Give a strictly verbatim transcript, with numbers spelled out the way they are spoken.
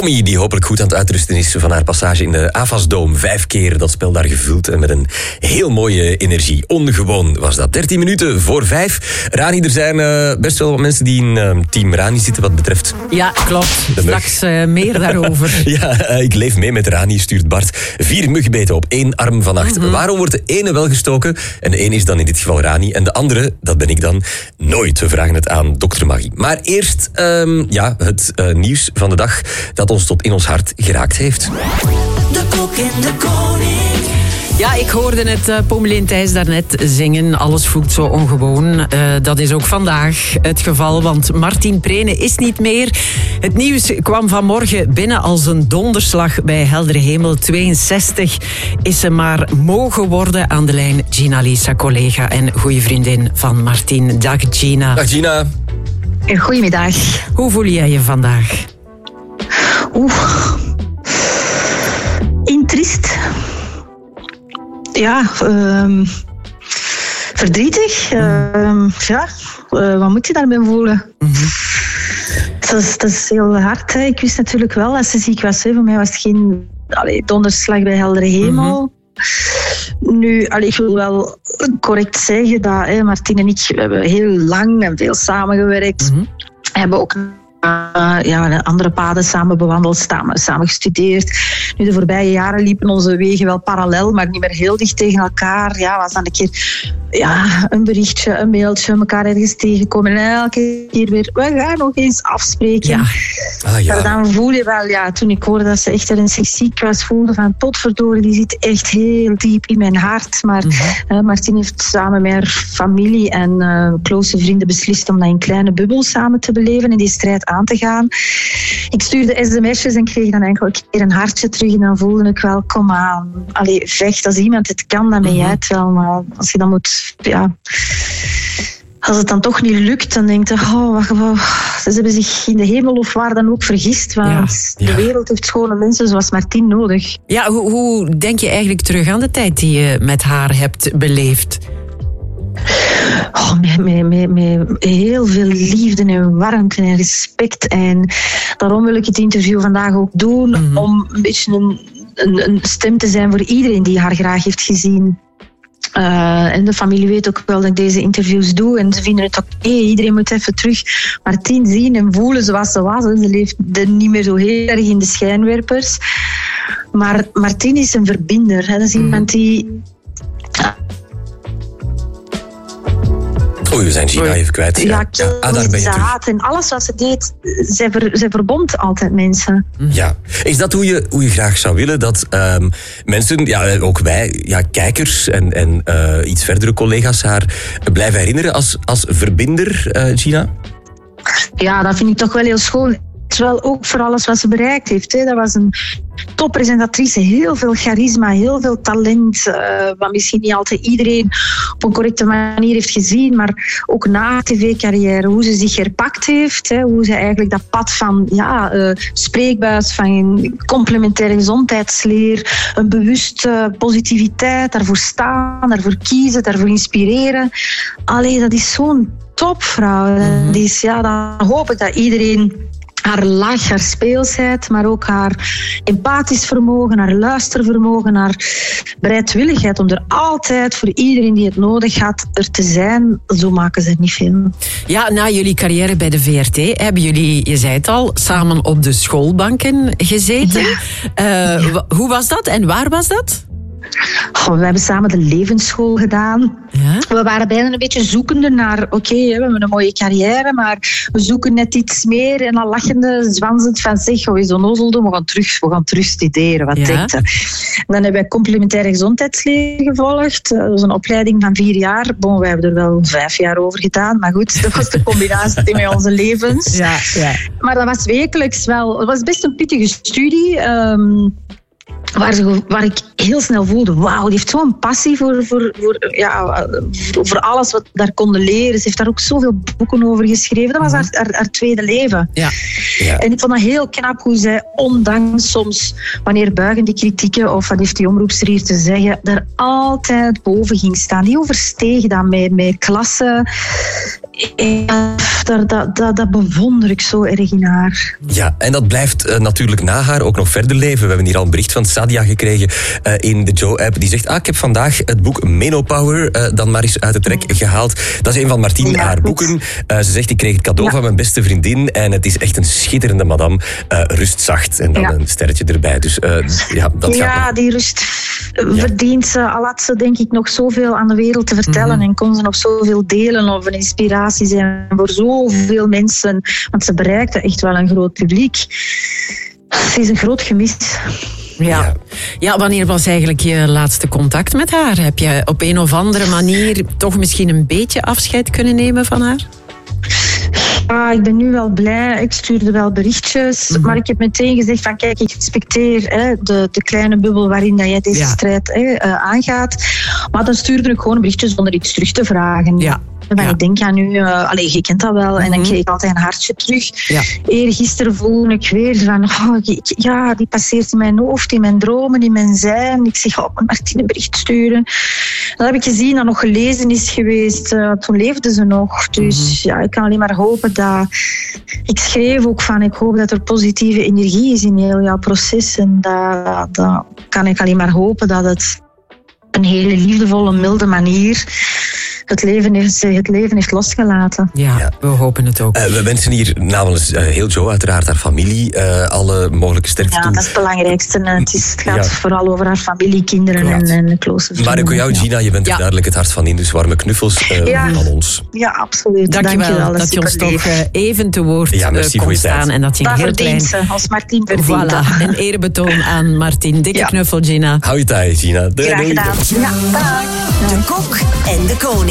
Tommy, die hopelijk goed aan het uitrusten is van haar passage in de Avasdome. Vijf keer dat spel daar gevuld en met een heel mooie energie. Ongewoon was dat. dertien minuten voor vijf. Rani, er zijn uh, best wel wat mensen die in uh, team Rani zitten wat betreft... Ja, klopt. Straks uh, meer daarover. ja, uh, ik leef mee met Rani, stuurt Bart. Vier muggenbeten op één arm vannacht. Mm-hmm. Waarom wordt de ene wel gestoken? En de ene is dan in dit geval Rani. En de andere, dat ben ik dan, nooit. We vragen het aan dokter Magie. Maar eerst um, ja, het uh, nieuws van de dag dat ons tot in ons hart geraakt heeft. De Kok en de Koning. Ja, ik hoorde het uh, Pommelien Thijs daarnet zingen. Alles voelt zo ongewoon. Uh, dat is ook vandaag het geval, want Martin Prene is niet meer. Het nieuws kwam vanmorgen binnen als een donderslag bij heldere hemel. tweeënzestig is ze maar mogen worden. Aan de lijn Gina Lisa, collega en goede vriendin van Martin. Dag Gina. Dag Gina. Goedemiddag. Hoe voel jij je vandaag? Oeh. Intriest. Ja, um, verdrietig. Um, ja, uh, wat moet je daarbij voelen? Mm-hmm. Dat, is, dat is heel hard. Hè. Ik wist natuurlijk wel, als ze ziek was, hè, voor mij was het geen allee, donderslag bij heldere hemel. Mm-hmm. Nu, allee, ik wil wel correct zeggen dat hè, Martin en ik we hebben heel lang en veel samengewerkt. Mm-hmm. We hebben ook Uh, ja, andere paden samen bewandeld, samen, samen gestudeerd. Nu, de voorbije jaren liepen onze wegen wel parallel, maar niet meer heel dicht tegen elkaar. Ja, was dan een keer ja, een berichtje, een mailtje, elkaar ergens tegenkomen. En elke keer weer, we gaan nog eens afspreken. Ja. Ah, ja. Maar dan voel je wel, ja, toen ik hoorde dat ze echt ernstig ziek was, voelde van potverdorie, die zit echt heel diep in mijn hart. Maar mm-hmm. uh, Martin heeft samen met haar familie en uh, close vrienden beslist om dat in kleine bubbel samen te beleven en die strijd aan te gaan. Ik stuurde sms'jes en kreeg dan enkel een keer een hartje terug en dan voelde ik wel, kom aan. Allee, vecht, als iemand het kan, dan ben jij het wel. Maar als je dan moet, ja... Als het dan toch niet lukt, dan denk je, oh, wacht, wacht. Ze hebben zich in de hemel of waar dan ook vergist. Want ja, ja. de wereld heeft schone mensen zoals Martin nodig. Ja, hoe, hoe denk je eigenlijk terug aan de tijd die je met haar hebt beleefd? Oh, met, met, met, met heel veel liefde en warmte en respect. En daarom wil ik het interview vandaag ook doen. Mm-hmm. Om een beetje een, een, een stem te zijn voor iedereen die haar graag heeft gezien. Uh, en de familie weet ook wel dat ik deze interviews doe. En ze vinden het oké. Okay. Iedereen moet even terug Martin zien en voelen zoals ze was. Ze leefde niet meer zo heel erg in de schijnwerpers. Maar Martin is een verbinder. Hè. Dat is iemand die... Oei, we zijn Gina even kwijt. Ja, ja, ja. Ah, daar ben je terug. En alles wat ze deed, zij, ver, zij verbond altijd mensen. Ja. Is dat hoe je, hoe je graag zou willen? Dat um, mensen, ja, ook wij, ja, kijkers en, en uh, iets verdere collega's haar blijven herinneren als, als verbinder, uh, Gina? Ja, dat vind ik toch wel heel schoon. Terwijl ook voor alles wat ze bereikt heeft. Hè. Dat was een toppresentatrice, heel veel charisma, heel veel talent. Uh, wat misschien niet altijd iedereen op een correcte manier heeft gezien. Maar ook na haar tv-carrière, hoe ze zich herpakt heeft. Hè, hoe ze eigenlijk dat pad van ja, uh, spreekbuis, van complementaire gezondheidsleer, een bewuste positiviteit, daarvoor staan, daarvoor kiezen, daarvoor inspireren. Allee, dat is zo'n topvrouw. Mm-hmm. Dus ja, dan hoop ik dat iedereen... haar lach, haar speelsheid, maar ook haar empathisch vermogen, haar luistervermogen, haar bereidwilligheid om er altijd voor iedereen die het nodig had er te zijn. Zo maken ze er niet veel. Ja, na jullie carrière bij de V R T hebben jullie, je zei het al, samen op de schoolbanken gezeten. Ja. Uh, ja. Hoe was dat en waar was dat? Oh, we hebben samen de levensschool gedaan. Ja? We waren bijna een beetje zoekende naar... Oké, okay, we hebben een mooie carrière, maar we zoeken net iets meer. En dan lachende, zwanzend van zeg, oh, is onnozel doen, we gaan terug, we gaan terug studeren. Wat ja? denkt je? Dan hebben wij complementaire gezondheidsleer gevolgd. Dat was een opleiding van vier jaar. Bon, wij hebben er wel vijf jaar over gedaan. Maar goed, dat was de combinatie met onze levens. Ja, ja. Maar dat was wekelijks wel... Het was best een pittige studie... Um, Waar, ze, waar ik heel snel voelde, wauw, die heeft zo'n passie voor, voor, voor, ja, voor, voor alles wat we daar konden leren. Ze heeft daar ook zoveel boeken over geschreven. Dat was haar, haar, haar tweede leven. Ja. Ja. En ik vond dat heel knap hoe zij, ondanks soms, wanneer buigen die kritieken, of wat heeft die omroepster hier te zeggen, er altijd boven ging staan. Die oversteeg dat met, met klassen. Ja, dat, dat, dat, dat bewonder ik zo erg in haar. Ja, en dat blijft uh, natuurlijk na haar ook nog verder leven. We hebben hier al een bericht van Sadia gekregen uh, in de Joe-app. Die zegt, ah, ik heb vandaag het boek Menopower uh, dan maar eens uit het rek gehaald. Dat is een van Martien Ja, haar goed. boeken. Uh, ze zegt, ik kreeg het cadeau Ja. van mijn beste vriendin en het is echt een schitterende madame. Uh, rust zacht en dan Ja. een sterretje erbij. Dus uh, ja, dat ja, gaat nog. die rust verdient ze. Al had ze denk ik nog zoveel aan de wereld te vertellen Mhm. en kon ze nog zoveel delen of een inspiratie zijn voor zoveel mensen. Want ze bereikte echt wel een groot publiek. Ze is een groot gemis. Ja. Ja. ja, wanneer was eigenlijk je laatste contact met haar? Heb je op een of andere manier toch misschien een beetje afscheid kunnen nemen van haar? Ah, ik ben nu wel blij. Ik stuurde wel berichtjes. Mhm. Maar ik heb meteen gezegd van kijk, ik respecteer hè, de, de kleine bubbel waarin dat jij deze Ja. strijd hè, uh, aangaat. Maar dan stuurde ik gewoon een berichtje zonder iets terug te vragen. Ja. Maar Ja. ik denk aan nu, uh, allez, je kent dat wel. En dan Mhm. kreeg ik altijd een hartje terug. Ja. Eergisteren voelde ik weer van, oh, ik- ik- ja, die passeert in mijn hoofd, in mijn dromen, in mijn zijn. Ik zeg, oh, ik moet Martien een bericht sturen. Dan heb ik gezien dat nog gelezen is geweest. Uh, toen leefde ze nog. Dus ja, ik kan alleen maar hopen dat... Ik schreef ook van, ik hoop dat er positieve energie is in heel jouw proces. En dat, dat kan ik alleen maar hopen dat het een hele liefdevolle, milde manier het leven heeft, het leven heeft losgelaten. Ja, Ja. we hopen het ook. Uh, we wensen hier namens uh, heel Joe, uiteraard haar familie, uh, alle mogelijke sterkte Ja, toe. dat is het belangrijkste. En Het, is, het gaat Ja. vooral over haar familie, kinderen Klopt. en, en close vrienden. Maar ook jou, Gina, je bent er Ja. duidelijk het hart van in. Dus warme knuffels uh, Ja. van ons. Ja, absoluut. Dankjewel, Dankjewel dat je ons toch superlief. eh, even te woord Ja, eh, merci voor kon je tijd. staan. En dat je een Dat heel klein... verdient ze, als Martien verdient. Voilà, een eerbetoon aan Martien. Dikke Ja. knuffel, Gina. Hou je taai, Gina. Doei, Graag doei. gedaan. Ja, dag. De Kok en de Koning.